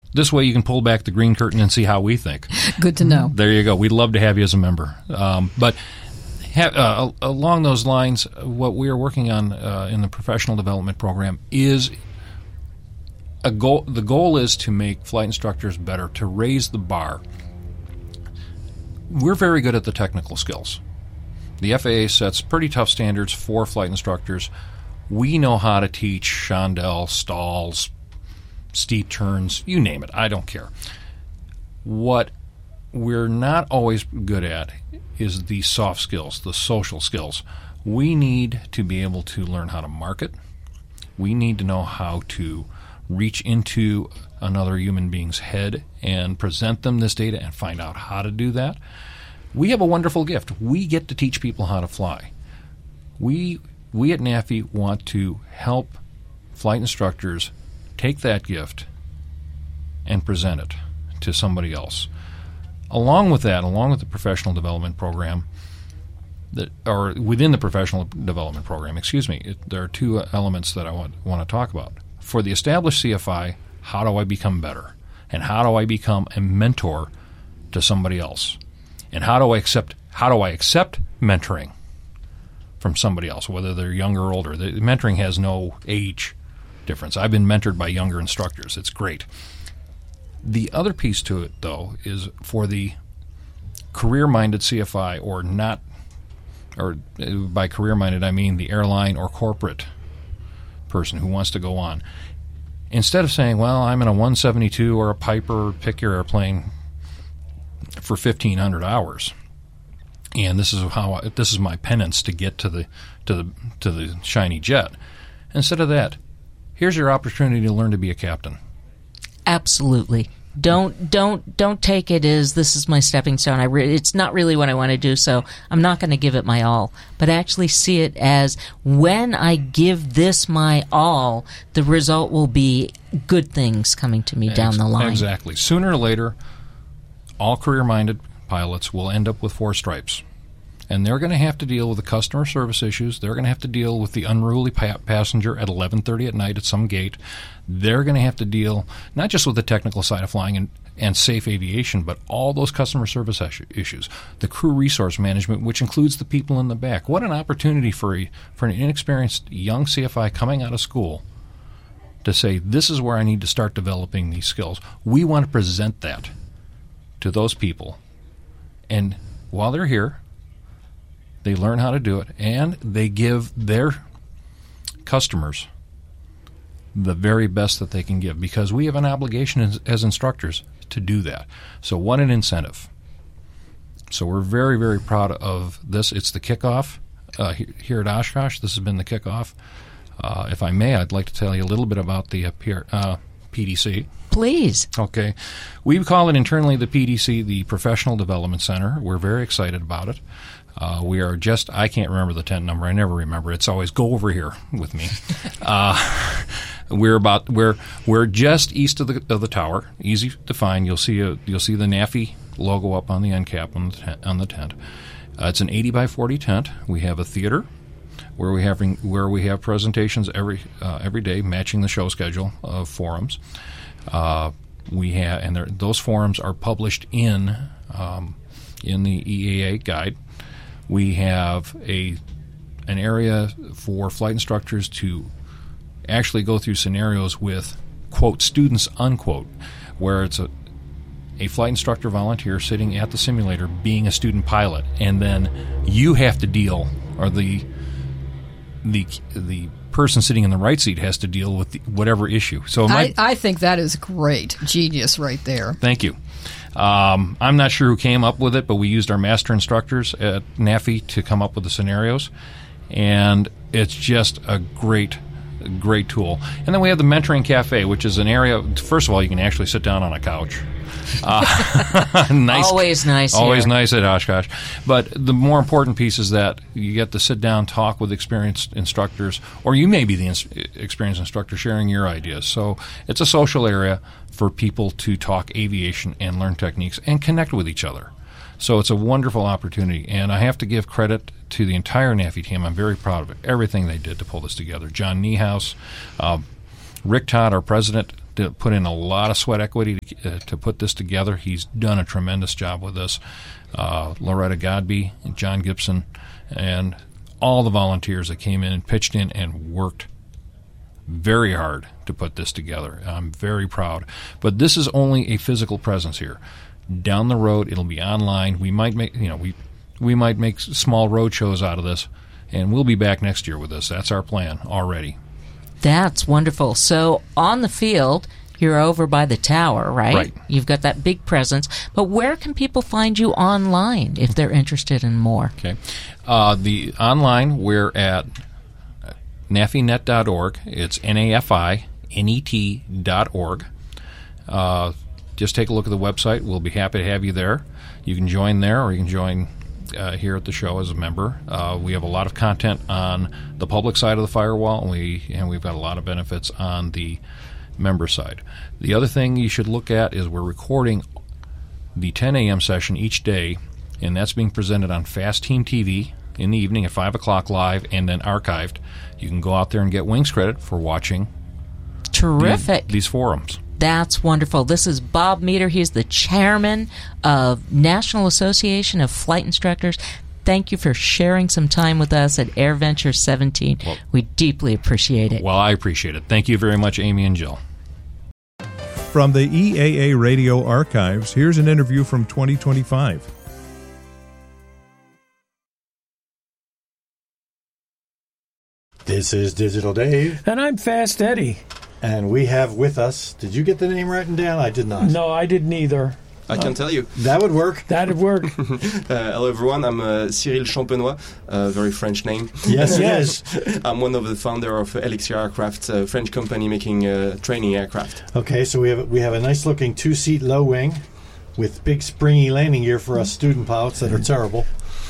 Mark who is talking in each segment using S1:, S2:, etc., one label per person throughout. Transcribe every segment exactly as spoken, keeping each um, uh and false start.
S1: This way you can pull back the green curtain and see how we think.
S2: Good to know.
S1: There you go. We'd love to have you as a member. Um, but ha- uh, along those lines, what we are working on uh, in the professional development program is a goal. The goal is to make flight instructors better, to raise the bar. We're very good at the technical skills. The F A A sets pretty tough standards for flight instructors. We know how to teach chandelle, stalls, steep turns, you name it. I don't care. What we're not always good at is the soft skills, the social skills. We need to be able to learn how to market. We need to know how to reach into another human being's head and present them this data and find out how to do that. We have a wonderful gift. We get to teach people how to fly. We we at NAFI want to help flight instructors take that gift and present it to somebody else. Along with that, along with the professional development program, that or within the professional development program, excuse me, it, there are two elements that I want, want to talk about. For the established C F I, how do I become better? And how do I become a mentor to somebody else? And how do I accept how do I accept mentoring from somebody else, whether they're younger or older? The, mentoring has no age difference. I've been mentored by younger instructors. It's great. The other piece to it, though, is for the career-minded C F I, or not, or by career-minded I mean the airline or corporate person who wants to go on. Instead of saying, well, I'm in a one seventy-two or a Piper, pick your airplane, for fifteen hundred hours, and this is how I, this is my penance to get to the to the to the shiny jet. Instead of that, here's your opportunity to learn to be a captain.
S3: Absolutely. Don't don't don't take it as this is my stepping stone. I re- it's not really what I want to do, so I'm not going to give it my all. But actually see it as when I give this my all, the result will be good things coming to me Ex- down the line.
S1: Exactly. Sooner or later, all career-minded pilots will end up with four stripes. And they're going to have to deal with the customer service issues. They're going to have to deal with the unruly pa- passenger at eleven thirty at night at some gate. They're going to have to deal not just with the technical side of flying and, and safe aviation, but all those customer service issues. The crew resource management, which includes the people in the back. What an opportunity for, a, for an inexperienced young C F I coming out of school to say, this is where I need to start developing these skills. We want to present that to those people. And while they're here, they learn how to do it, and they give their customers the very best that they can give, because we have an obligation as, as instructors to do that. So what an incentive. So we're very, very proud of this. It's the kickoff uh, here at Oshkosh. This has been the kickoff. Uh, if I may, I'd like to tell you a little bit about the uh, P D C.
S3: Please.
S1: Okay. We call it internally the P D C, the Professional Development Center. We're very excited about it. Uh, we are just, I can't remember the tent number. I never remember. It's always go over here with me. uh, we're about, we're, we're just east of the, of the tower, easy to find. You'll see a, you'll see the NAFI logo up on the end cap on the tent. On the tent. Uh, it's an eighty by forty tent. We have a theater where we having, where we have presentations every, uh, every day matching the show schedule of forums. Uh, we have, and those forums are published in, um, in the E A A guide. We have a an area for flight instructors to actually go through scenarios with, quote, students, unquote, where it's a, a flight instructor volunteer sitting at the simulator being a student pilot, and then you have to deal, or the the the person sitting in the right seat has to deal with the, whatever issue. So my,
S2: I, I think that is great. Genius right there.
S1: Thank you. Um, I'm not sure who came up with it, but we used our master instructors at NAFI to come up with the scenarios, and it's just a great, great tool. And then we have the Mentoring Cafe, which is an area, first of all, you can actually sit down on a couch. Uh, nice,
S3: always nice
S1: Always
S3: here.
S1: nice at Oshkosh. But the more important piece is that you get to sit down, talk with experienced instructors, or you may be the ins- experienced instructor sharing your ideas. So it's a social area for people to talk aviation and learn techniques and connect with each other. So it's a wonderful opportunity, and I have to give credit to the entire NAFI team. I'm very proud of everything they did to pull this together. John Niehaus, uh, Rick Todd, our president, to put in a lot of sweat equity to, uh, to put this together. He's done a tremendous job with this. Uh, Loretta Godby, John Gibson, and all the volunteers that came in and pitched in and worked very hard to put this together. I'm very proud. But this is only a physical presence here. Down the road, it'll be online. We might make, you know, we we might make small road shows out of this, and we'll be back next year with this. That's our plan already.
S3: That's wonderful. So on the field, you're over by the tower, right?
S1: Right.
S3: You've got that big presence. But where can people find you online if they're interested in more?
S1: Okay. Uh, the online, we're at nafinet dot org. It's N A F I N E T dot org. Uh, just take a look at the website. We'll be happy to have you there. You can join there, or you can join uh, here at the show as a member. Uh, we have a lot of content on the public side of the firewall, and, we, and we've got a lot of benefits on the member side. The other thing you should look at is we're recording the ten a.m. session each day, and that's being presented on Fast Team T V in the evening at five o'clock live and then archived. You can go out there and get Wings credit for watching
S3: Terrific.
S1: These, these forums.
S3: That's wonderful. This is Bob Meter. He's the chairman of National Association of Flight Instructors. Thank you for sharing some time with us at AirVenture seventeen. Well, we deeply appreciate it.
S1: Well, I appreciate it. Thank you very much, Amy and Jill.
S4: From the E A A Radio Archives, here's an interview from twenty twenty-five.
S5: This is Digital Dave.
S6: And I'm Fast Eddie.
S5: And we have with us, did you get the name written down? I did not.
S6: No, I didn't either.
S7: I can tell you.
S5: That would work.
S6: That'd work.
S7: uh, hello, everyone. I'm uh, Cyril Champenois, a very French name.
S5: Yes, yes.
S7: I'm one of the founder of Elixir Aircraft, a French company making uh, training aircraft.
S5: Okay, so we have we have a nice-looking two-seat low wing with big springy landing gear for us student pilots that are terrible.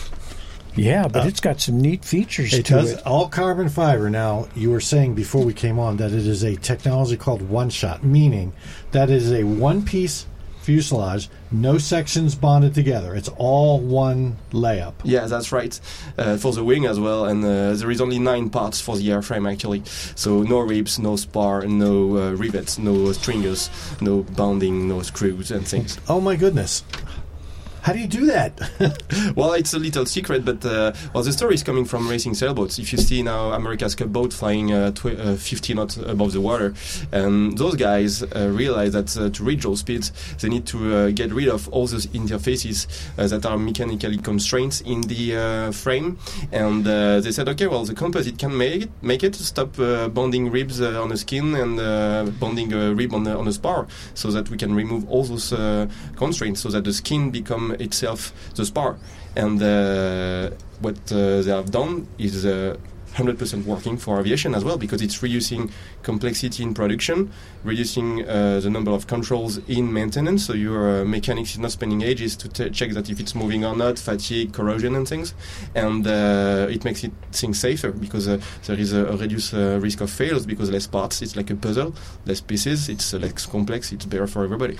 S6: Yeah, but
S5: Uh,
S6: it's got some neat features
S5: It
S6: to
S5: does.
S6: it.
S5: All carbon fiber. Now, you were saying before we came on that it is a technology called one-shot, meaning that it is a one-piece fuselage, no sections bonded together. It's all one layup.
S7: Yeah, that's right. Uh, for the wing as well, and uh, there is only nine parts for the airframe actually. So no ribs, no spar, no uh, rivets, no stringers, no bonding, no screws and things.
S5: Oh my goodness. How do you do that?
S7: Well, it's a little secret, but uh, well, the story is coming from racing sailboats. If you see now America's Cup boat flying uh, tw- uh, fifty knots above the water, and those guys uh, realize that uh, to reach those speeds, they need to uh, get rid of all those interfaces uh, that are mechanically constraints in the uh, frame. And uh, they said, okay, well, the composite can make it, make it stop uh, bonding ribs uh, on the skin and uh, bonding a rib on the, on the spar, so that we can remove all those uh, constraints, so that the skin become itself the spar. And uh, what uh, they have done is uh, one hundred percent working for aviation as well, because it's reducing complexity in production, reducing uh, the number of controls in maintenance, so your uh, mechanics is not spending ages to t- check that if it's moving or not, fatigue, corrosion and things. And uh, it makes it things safer, because uh, there is a, a reduced uh, risk of fails, because less parts, it's like a puzzle, less pieces, it's uh, less complex, it's better for everybody.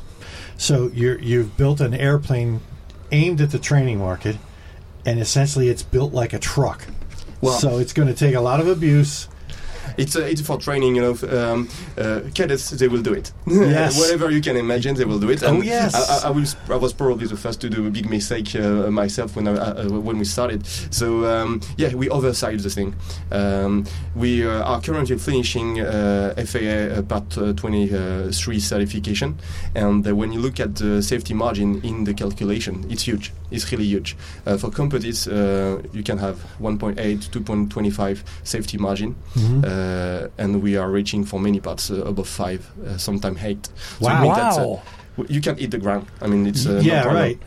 S5: So you're, you've built an airplane aimed at the training market, and essentially it's built like a truck.
S7: Well,
S5: so it's going to take a lot of abuse.
S7: It's uh, it's for training, you know. Um, uh, cadets, they will do it.
S5: Yes.
S7: Whatever you can imagine, they will do it. And
S5: oh yes.
S7: I, I, I, was, I was probably the first to do a big mistake uh, myself when I, uh, when we started. So um, yeah, we oversized the thing. Um, we uh, are currently finishing uh, F A A uh, Part uh, twenty-three certification, and uh, when you look at the safety margin in the calculation, it's huge. It's really huge. Uh, for composites, uh, you can have one point eight, two point two five safety margin.
S5: Mm-hmm.
S7: Uh, and we are reaching for many parts uh, above five, uh, sometimes eight. So
S5: wow!
S7: it means that, uh,
S6: Wow.
S7: w- you can hit the ground. I mean, it's uh,
S5: yeah,
S7: no problem.
S5: right.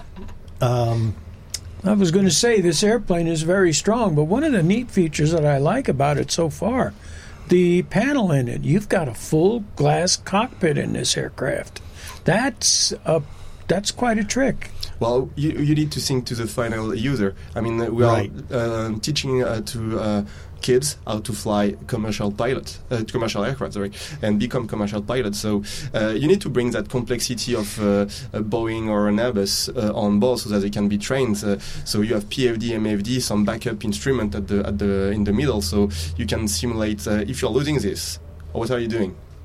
S5: Um,
S6: I was going to say this airplane is very strong, but one of the neat features that I like about it so far, the panel in it. You've got a full glass cockpit in this aircraft. That's a that's quite a trick.
S7: Well, you, you need to think to the final user. I mean, uh, we
S5: Right.
S7: are uh, teaching uh, to uh, kids how to fly commercial pilot, uh, commercial aircraft, sorry, and become commercial pilots. So uh, you need to bring that complexity of uh, a Boeing or an Airbus uh, on board, so that they can be trained. Uh, so you have P F D, M F D, some backup instrument at the at the in the middle, so you can simulate uh, if you're losing this. What are you doing?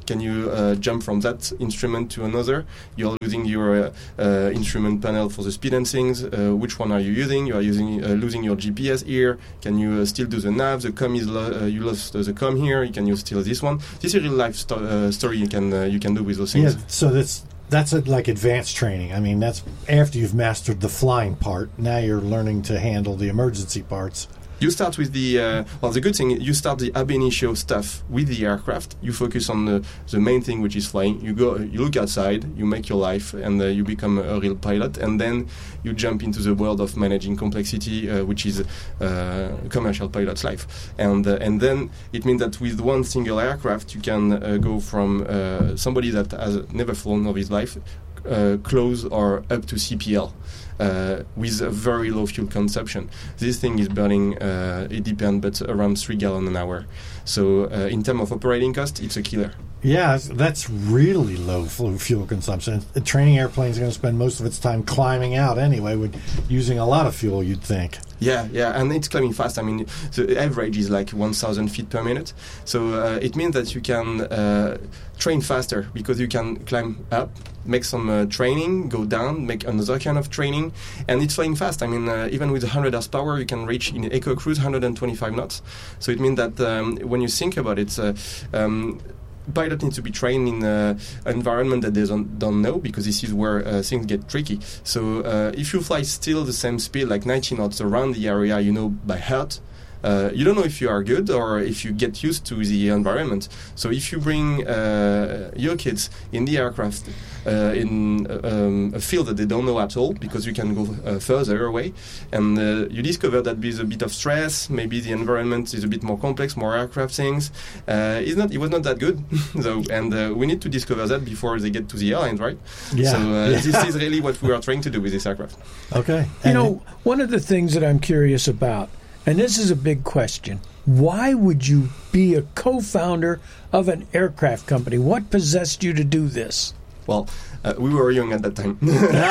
S7: Can you uh, jump from that instrument to another? You're losing your uh, uh, instrument panel for the speed and things. Uh, which one are you using? You are using uh, losing your G P S here. Can you uh, still do the nav? The com is lo- uh, you lost uh, the com here. You can use still this one. This is a real life sto- uh, story you can uh, you can do with those things.
S5: Yeah, so that's that's a, like advanced training. I mean, that's after you've mastered the flying part. Now you're learning to handle the emergency parts.
S7: You start with the, uh, well, the good thing, you start the ab initio stuff with the aircraft. You focus on the, the main thing, which is flying. You go, you look outside, you make your life, and uh, you become a, a real pilot. And then you jump into the world of managing complexity, uh, which is uh, a commercial pilot's life. And uh, and then it means that with one single aircraft, you can uh, go from uh, somebody that has never flown of his life, uh, close or up to C P L. Uh, with a very low fuel consumption. This thing is burning, uh, it depends, but around three gallons an hour. So uh, in terms of operating cost, it's a killer.
S5: Yeah, that's really low fuel consumption. A training airplane is going to spend most of its time climbing out anyway, with using a lot of fuel, you'd think.
S7: Yeah, yeah, and it's climbing fast. I mean, the average is like one thousand feet per minute. So uh, it means that you can uh, train faster because you can climb up, make some uh, training, go down, make another kind of training, and it's flying fast. I mean, uh, even with one hundred horsepower, you can reach in Eco Cruise one hundred twenty-five knots. So it means that um, when you think about it, uh, um, pilot needs to be trained in uh, an environment that they don't, don't know, because this is where uh, things get tricky. So uh, if you fly still the same speed, like ninety knots around the area, you know, by heart, uh, you don't know if you are good or if you get used to the environment. So if you bring uh, your kids in the aircraft uh, in uh, um, a field that they don't know at all, because you can go uh, further away, and uh, you discover that there's a bit of stress, maybe the environment is a bit more complex, more aircraft things. Uh, it's not, it was not that good. So, and uh, we need to discover that before they get to the airlines, right?
S5: Yeah.
S7: So uh,
S5: Yeah.
S7: this is really what we are trying to do with this aircraft.
S5: Okay.
S6: You
S5: And
S6: know, one of the things that I'm curious about, and this is a big question, why would you be a co-founder of an aircraft company? What possessed you to do this?
S7: Well, uh, we were young at that time.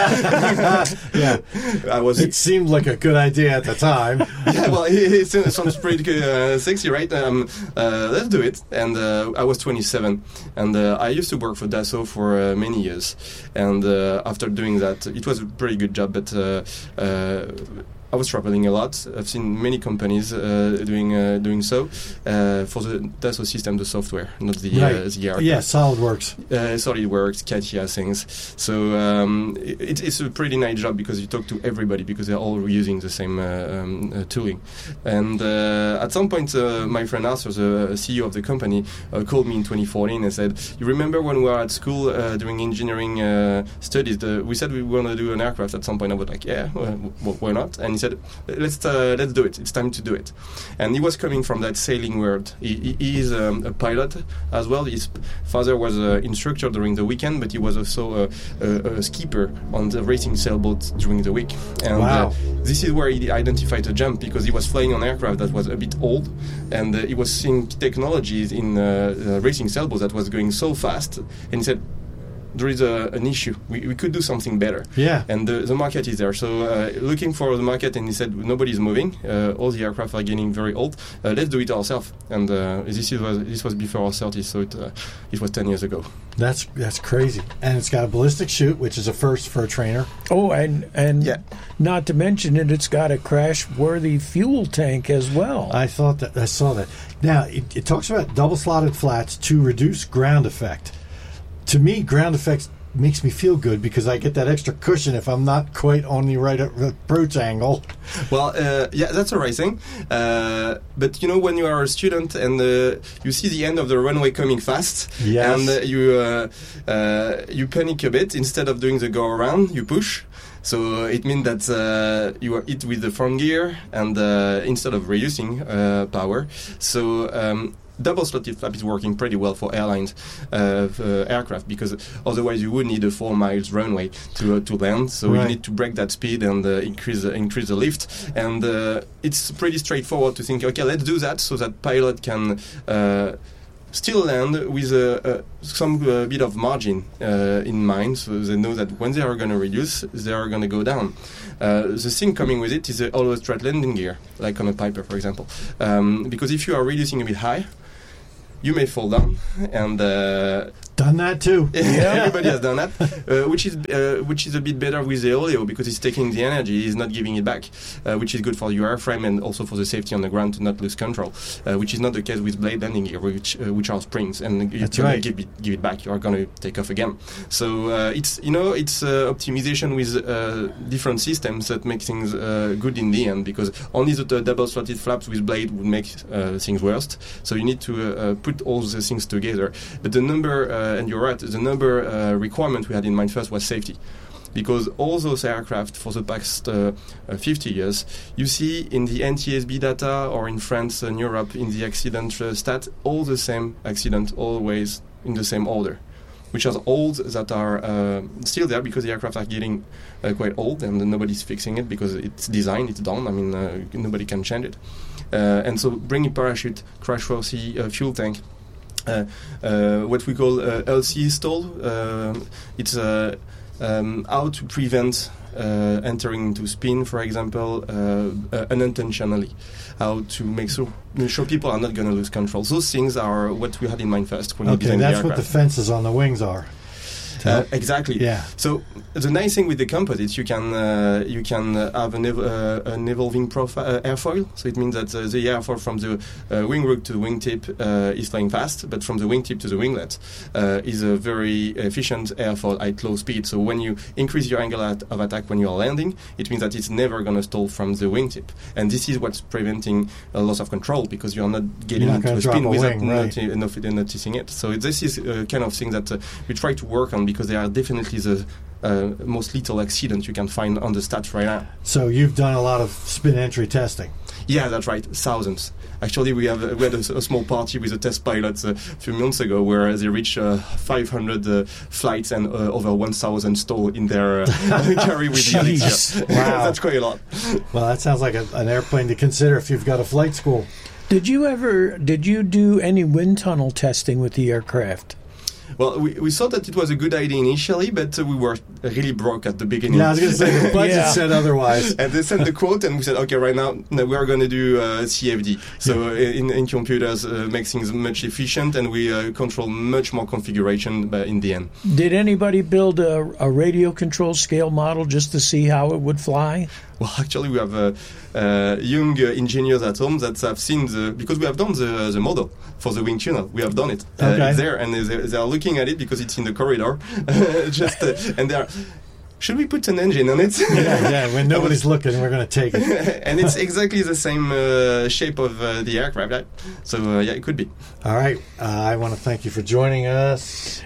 S5: yeah,
S7: I was.
S5: it seemed like a good idea at the time.
S7: Yeah, well, it, it sounds pretty uh, sexy, right? Um, uh, let's do it. And uh, I was twenty-seven, and uh, I used to work for Dassault for uh, many years. And uh, after doing that, it was a pretty good job, but uh, uh, I was traveling a lot. I've seen many companies uh, doing uh, doing so uh, for the Dassault system, the software, not the
S5: Right.
S7: uh, the aircraft.
S5: Yeah, SolidWorks.
S7: Uh, SolidWorks, CATIA things. So um, it, it's a pretty nice job because you talk to everybody because they're all using the same uh, um, uh, tooling. And uh, at some point, uh, my friend Arthur, the C E O of the company, uh, called me in twenty fourteen and said, "You remember when we were at school uh, doing engineering uh, studies? The, we said we were going to do an aircraft at some point." I was like, "Yeah, well, why not?" And he said, "Let's uh, let's do it. It's time to do it." And he was coming from that sailing world. He, he, he is um, a pilot as well. His father was an instructor during the weekend, but he was also a, a, a skipper on the racing sailboat during the week. And
S5: Wow.
S7: uh, this is where he identified a jump, because he was flying on an aircraft that was a bit old, and uh, he was seeing technologies in uh, uh, racing sailboats that was going so fast, and he said, there is a, an issue. We, we could do something better.
S5: Yeah.
S7: And the, the market is there. So uh, looking for the market, and he said, nobody's moving. Uh, all the aircraft are getting very old. Uh, let's do it ourselves. And uh, this is, was this was before our thirties, so it uh, it was ten years ago.
S5: That's that's crazy. And it's got a ballistic chute, which is a first for a trainer.
S6: Oh, and and
S7: Yeah.
S6: not to mention it, it's got a crash-worthy fuel tank as well.
S5: I thought that I saw that. Now it, it talks about double-slotted flats to reduce ground effect. To me, ground effects makes me feel good because I get that extra cushion if I'm not quite on the right approach angle.
S7: Well, uh, yeah, that's a right thing. Uh, but you know, when you are a student and uh, you see the end of the runway coming fast,
S5: Yes.
S7: and uh, you uh, uh, you panic a bit. Instead of doing the go around, you push. So it means that uh, you are hit with the front gear, and uh, instead of reducing uh, power, so. Um, Double slotted flap is working pretty well for airlines, uh, uh, aircraft, because otherwise you would need a four miles runway to uh, to land. So
S5: Right.
S7: you need to break that speed and uh, increase uh, increase the lift. And uh, it's pretty straightforward to think, okay, let's do that so that pilot can uh, still land with a, a, some uh, bit of margin uh, in mind, so they know that when they are going to reduce, they are going to go down. Uh, the thing coming with it is the always straight landing gear, like on a Piper, for example. Um, because if you are reducing a bit high, you may fall down, and uh,
S5: Done that too.
S7: everybody has done that, uh, which is uh, which is a bit better with the Oleo because it's taking the energy, it's not giving it back, uh, which is good for your airframe and also for the safety on the ground to not lose control, uh, which is not the case with blade landing gear, which uh, which are springs, and you
S5: That's
S7: can
S5: right.
S7: give it give it back, you are going to take off again. So uh, it's you know it's uh, optimization with uh, different systems that make things uh, good in the end, because only the, the double slotted flaps with blade would make uh, things worse. So you need to uh, uh, put all the things together. But the number, uh, and you're right, the number uh, requirement we had in mind first was safety. Because all those aircraft for the past uh, uh, fifty years, you see in the N T S B data or in France and Europe in the accident uh, stat, all the same accident, always in the same order, which are old that are uh, still there because the aircraft are getting uh, quite old and nobody's fixing it because it's designed, it's done. I mean, uh, nobody can change it. Uh, and so bringing parachute, crash-worthy uh, fuel tank, uh, uh, what we call uh, L C stall, uh, it's uh, um, how to prevent uh, entering into spin, for example, uh, uh, unintentionally. How to make so, sure people are not going to lose control. Those things are what we had in mind first when we
S5: Okay,
S7: designed the
S5: that's
S7: aircraft.
S5: what the fences on the wings are.
S7: Uh, exactly.
S5: Yeah.
S7: So the nice thing with the composites, you can uh, you can uh, have an, ev- uh, an evolving profi- uh, airfoil. So it means that uh, the airfoil from the uh, wing root to the wingtip uh, is flying fast, but from the wingtip to the winglet uh, is a very efficient airfoil at low speed. So when you increase your angle at, of attack when you are landing, it means that it's never going to stall from the wingtip. And this is what's preventing a loss of control because you are not getting
S5: You're not
S7: into
S5: gonna
S7: a
S5: drop
S7: spin
S5: a
S7: without
S5: wing, right.
S7: noti- noti- noticing it. So this is uh, kind of thing that uh, we try to work on because they are definitely the uh, most lethal accident you can find on the stats right now.
S5: So you've done a lot of spin entry testing.
S7: Yeah, that's right. Thousands. Actually, we have uh, we had a, a small party with the test pilots uh, a few months ago where they reached uh, five hundred uh, flights and uh, over one thousand stall in their uh, carry with the Elixir.
S5: Wow.
S7: That's quite a lot.
S5: Well, that sounds like a, an airplane to consider if you've got a flight school.
S6: Did you ever? Did you do any wind tunnel testing with the aircraft?
S7: Well, we, we thought that it was a good idea initially, but uh, we were really broke at the beginning.
S5: Yeah, I was going to say the budget
S6: Yeah.
S5: said otherwise.
S7: And they sent the quote, and we said, okay, right now no, we are going to do uh, C F D. So uh, in, in computers, uh, make things much efficient, and we uh, control much more configuration uh, in the end.
S6: Did anybody build a, a radio control scale model just to see how it would fly?
S7: Well, actually, we have uh, uh, young uh, engineers at home that have seen the, because we have done the the model for the wing tunnel. We have done it. Uh,
S5: Okay.
S7: It's there, and they, they are looking at it because it's in the corridor. Just uh, and they are. Should we put an engine on it?
S5: Yeah, yeah. When nobody's looking, we're going to take it.
S7: And it's exactly the same uh, shape of uh, the aircraft, right? So uh, yeah, it could be.
S5: All right. Uh, I want to thank you for joining us.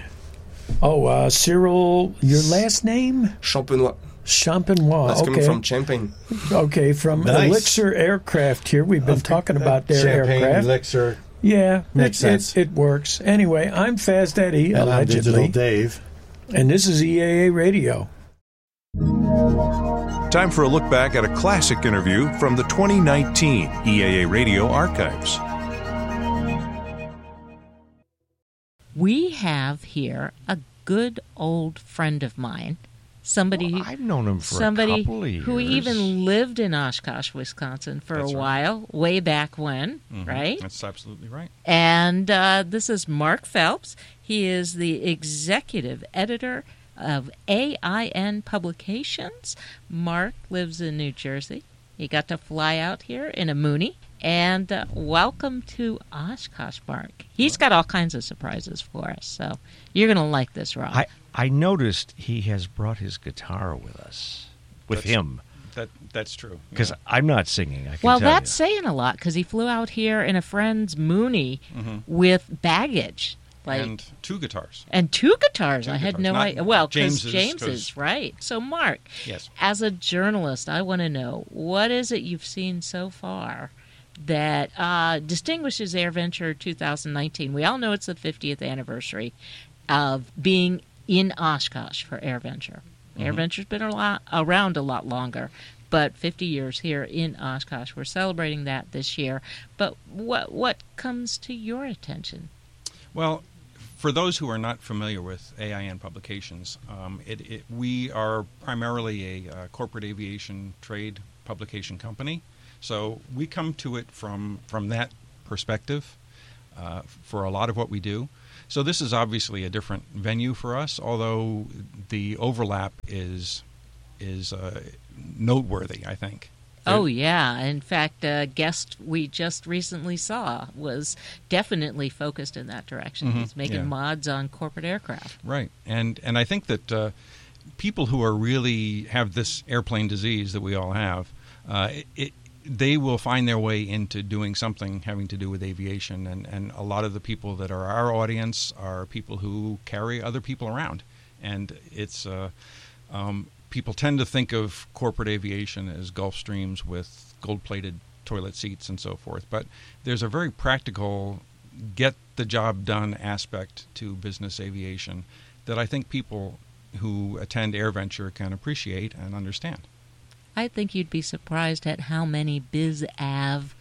S6: Oh, uh, Cyril, your last name?
S7: Champenois.
S6: Champenois.
S7: That's
S6: okay.
S7: coming from Champagne.
S6: Okay, from
S5: Nice.
S6: Elixir Aircraft here. We've been talking about their
S5: Champagne,
S6: aircraft.
S5: Elixir,
S6: Yeah,
S5: Makes
S6: it,
S5: sense.
S6: It, it works. Anyway, I'm Fast Eddie,
S5: and I'm Digital
S6: allegedly,
S5: Dave.
S6: and this is E A A Radio.
S4: Time for a look back at a classic interview from the twenty nineteen E A A Radio archives.
S3: We have here a good old friend of mine, somebody
S8: Well, I've known him for
S3: somebody
S8: a couple of years.
S3: who even lived in Oshkosh, Wisconsin for
S1: That's
S3: a
S1: right.
S3: while, way back when,
S1: Mhm.
S3: right?
S1: That's absolutely right.
S3: And uh, this is Mark Phelps. He is the executive editor of A I N Publications. Mark lives in New Jersey. He got to fly out here in a Mooney. And uh, welcome to Oshkosh, Mark. He's got all kinds of surprises for us, so you're going to like this, Rob.
S8: I, I noticed he has brought his guitar with us, with
S1: That's-
S8: him,
S1: That that's true.
S8: because
S1: yeah.
S8: I'm not singing. I can
S3: well,
S8: tell
S3: that's
S8: you.
S3: saying a lot because he flew out here in a friend's Mooney
S1: Mhm.
S3: with baggage. Like,
S1: and two guitars.
S3: And two guitars.
S1: Two
S3: I had
S1: guitars.
S3: no
S1: Not
S3: idea. Well, because
S1: James's,
S3: James
S1: 'cause-
S3: is right. So, Mark,
S1: Yes.
S3: as a journalist, I want to know what is it you've seen so far that uh, distinguishes AirVenture two thousand nineteen? We all know it's the fiftieth anniversary of being in Oshkosh for AirVenture.
S1: Mm-hmm.
S3: AirVenture's been a lot, around a lot longer, but fifty years here in Oshkosh. We're celebrating that this year. But what what comes to your attention?
S1: Well, for those who are not familiar with A I N Publications, um, it, it, we are primarily a uh, corporate aviation trade publication company. So we come to it from from that perspective.
S9: uh, for a lot of what we do. So this is obviously a different venue for us, although the overlap is is uh, noteworthy, I think.
S3: Oh, yeah. In fact, a guest we just recently saw was definitely focused in that direction.
S9: Mm-hmm.
S3: He's making
S9: Yeah.
S3: mods on corporate aircraft.
S9: Right. And and I think that uh, people who are really have this airplane disease that we all have, uh, it, it, they will find their way into doing something having to do with aviation. And, and a lot of the people that are our audience are people who carry other people around. And it's... Uh, um, People tend to think of corporate aviation as Gulfstreams with gold-plated toilet seats and so forth, but there's a very practical, get-the-job-done aspect to business aviation that I think people who attend AirVenture can appreciate and understand.
S3: I think you'd be surprised at how many biz av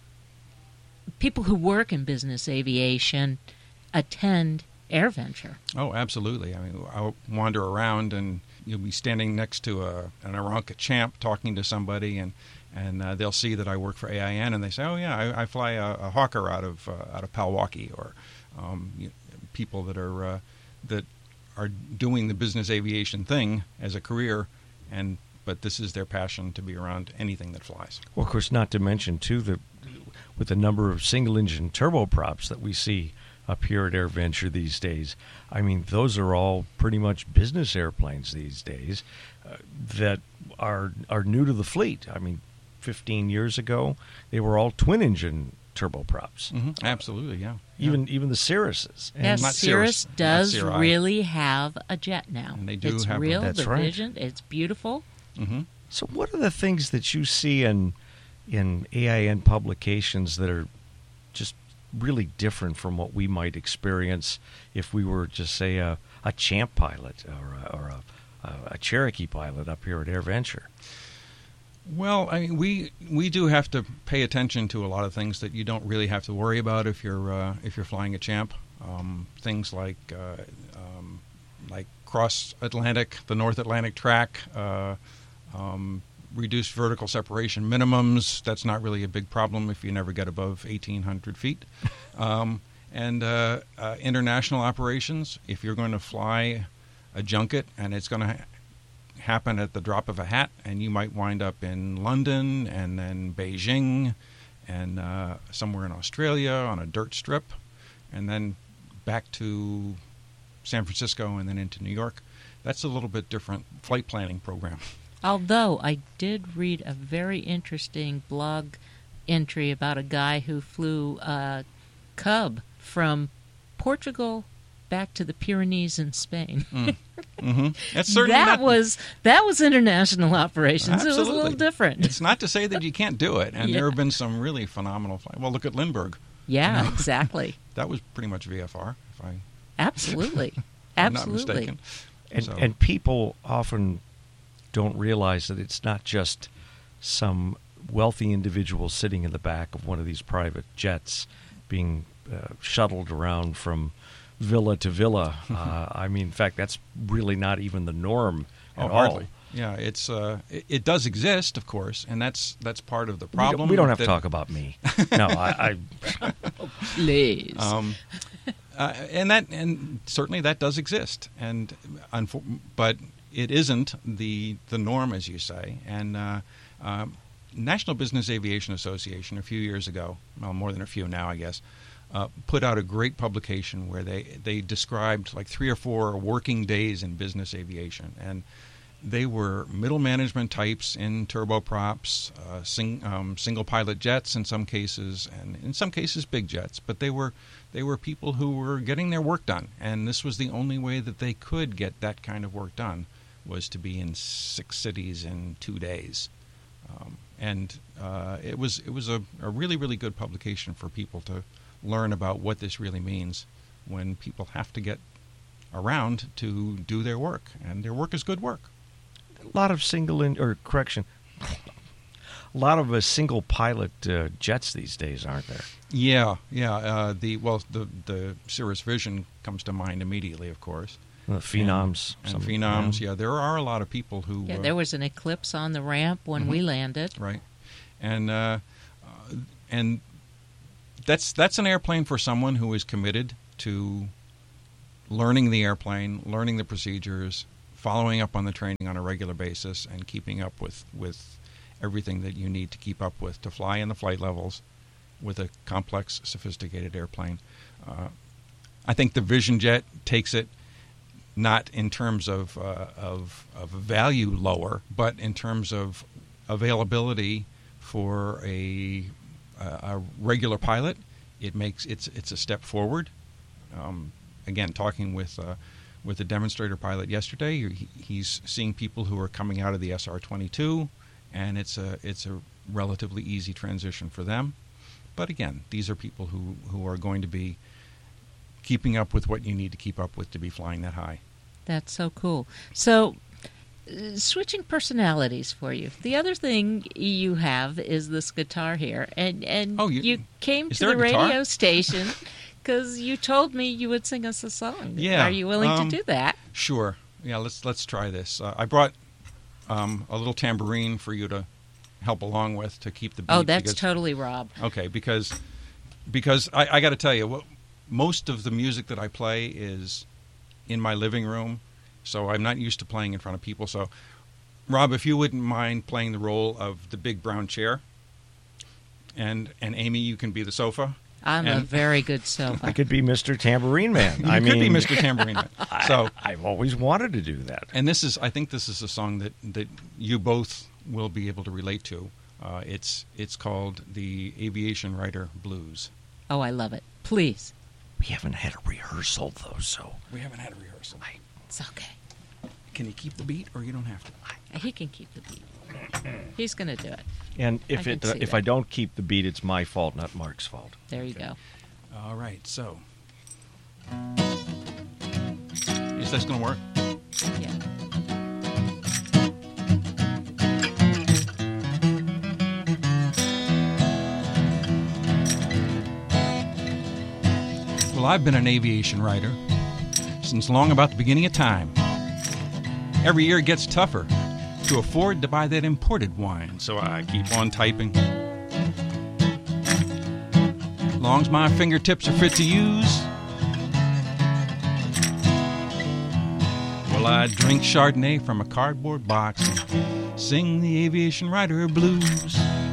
S3: people who work in business aviation attend AirVenture.
S9: Oh, absolutely. I mean, I'll wander around and you'll be standing next to a, an Aeronca Champ talking to somebody, and and uh, they'll see that I work for A I N, and they say, "Oh yeah, I, I fly a, a Hawker out of uh, out of Palwaukee," or um, you know, people that are uh, that are doing the business aviation thing as a career, and but this is their passion to be around anything that flies.
S8: Well, of course, not to mention too that with the number of single-engine turboprops that we see up here at AirVenture these days. I mean, those are all pretty much business airplanes these days uh, that are are new to the fleet. I mean, fifteen years ago, they were all twin-engine turboprops.
S9: Mm-hmm. Absolutely, yeah.
S8: Even
S9: yeah.
S8: even the Cirruses.
S3: Yes,
S9: not
S3: Cirrus
S9: Cirrus,
S3: does
S9: not Cirri.
S3: really have a jet now.
S9: And they do
S3: it's
S9: have
S3: real,
S9: them.
S8: That's
S3: the
S8: right.
S3: vision, it's beautiful.
S9: Mm-hmm.
S8: So what are the things that you see in in A I N publications that are just really different from what we might experience if we were just, say, a, a Champ pilot or a, or a, a, a Cherokee pilot up here at AirVenture?
S9: Well, I mean, we we do have to pay attention to a lot of things that you don't really have to worry about if you're uh, if you're flying a Champ. Um, things like uh, um, like cross Atlantic, the North Atlantic track, uh, um, reduced vertical separation minimums. That's not really a big problem if you never get above eighteen hundred feet. Um, and uh, uh, international operations, if you're going to fly a junket and it's going to ha- happen at the drop of a hat, and you might wind up in London and then Beijing and uh, somewhere in Australia on a dirt strip, and then back to San Francisco and then into New York. That's a little bit different flight planning program.
S3: Although I did read a very interesting blog entry about a guy who flew a Cub from Portugal back to the Pyrenees in Spain.
S9: Mm. Mm-hmm. That's certainly
S3: that
S9: not,
S3: was that was international operations.
S9: Absolutely.
S3: It was a little different.
S9: It's not to say that you can't do it, and
S3: Yeah.
S9: there have been some really phenomenal flights. Well, look at Lindbergh.
S3: Yeah,
S9: You know?
S3: exactly.
S9: That was pretty much V F R, if I
S3: Absolutely.
S9: am not
S3: Absolutely.
S9: mistaken.
S8: And,
S9: So-
S8: and people often don't realize that it's not just some wealthy individual sitting in the back of one of these private jets being uh, shuttled around from villa to villa. Uh, I mean, in fact, that's really not even the norm at
S9: Oh,
S8: all.
S9: hardly. Yeah, it's uh, it, it does exist, of course, and that's that's part of the
S8: We don't,
S9: problem.
S8: we don't have
S9: that-
S8: to talk about me. No, I, I
S3: Please.
S9: Um, uh, and that and certainly that does exist, and unfo- but it isn't the the norm, as you say. And uh, um, National Business Aviation Association a few years ago, well, more than a few now, I guess, uh, put out a great publication where they they described like three or four working days in business aviation, and they were middle management types in turboprops, uh, sing, um, single pilot jets in some cases, and in some cases big jets. But they were they were people who were getting their work done, and this was the only way that they could get that kind of work done, was to be in six cities in two days. Um, and uh, it was it was a, a really really good publication for people to learn about what this really means when people have to get around to do their work, and their work is good work.
S8: a lot of single in, or correction, a lot of uh, single pilot uh, jets these days, aren't there?
S9: Yeah, yeah. Uh, the well, the the Cirrus Vision comes to mind immediately, of course.
S8: The Phenoms,
S9: and,
S8: some-
S9: and Phenoms. Yeah, there are a lot of people who.
S3: yeah,
S9: uh,
S3: there was an eclipse on the ramp when
S9: Mhm.
S3: we landed.
S9: Right, and uh, uh, and that's that's an airplane for someone who is committed to learning the airplane, learning the procedures, following up on the training on a regular basis, and keeping up with, with everything that you need to keep up with to fly in the flight levels with a complex, sophisticated airplane. Uh, I think the Vision Jet takes it not in terms of, uh, of of value lower, but in terms of availability for a a regular pilot. It makes it's it's a step forward. Um, again, talking with uh, with a demonstrator pilot yesterday, he, he's seeing people who are coming out of the S R twenty-two, and it's a it's a relatively easy transition for them. But again, these are people who, who are going to be keeping up with what you need to keep up with to be flying that high.
S3: That's so cool. So, uh, switching personalities for you. The other thing you have is this guitar here, and and
S9: Oh, you-
S3: you came
S9: is
S3: to
S9: there
S3: the
S9: a guitar?
S3: radio station because you told me you would sing us a song.
S9: Yeah,
S3: Are you willing
S9: um,
S3: to do that?
S9: Sure. Yeah, let's let's try this. Uh, I brought um, a little tambourine for you to help along with to keep the beat.
S3: Oh, that's
S9: because-
S3: totally Rob.
S9: Okay, because because I, I got to tell you, what, most of the music that I play is in my living room, so I'm not used to playing in front of people. So, Rob, if you wouldn't mind playing the role of the big brown chair, and and Amy, you can be the sofa.
S3: I'm a
S9: And-
S3: very good sofa.
S8: I could be Mister Tambourine Man.
S9: You
S8: I
S9: could
S8: mean,
S9: be Mister Tambourine Man. So,
S8: I, I've always wanted to do that.
S9: and this is, I think, this is a song that, that you both will be able to relate to. Uh, it's it's called the Aviation Writer Blues.
S3: Oh, I love it. Please.
S8: We haven't had a rehearsal though, so
S9: We haven't had a rehearsal.
S3: It's okay.
S9: Can you keep the beat, or you don't have to?
S3: He can keep the beat. He's going to do it.
S8: and
S3: I
S8: if
S3: can
S8: it uh,
S3: see
S8: if
S3: that.
S8: I don't keep the beat, it's my fault, not Mark's fault.
S3: There you go.
S9: All right, so is this going to work?
S3: Yeah.
S9: Well, I've been an aviation writer since long about the beginning of time. Every year it gets tougher to afford to buy that imported wine, so I keep on typing. Long as my fingertips are fit to use, well, I drink Chardonnay from a cardboard box and sing the aviation writer blues.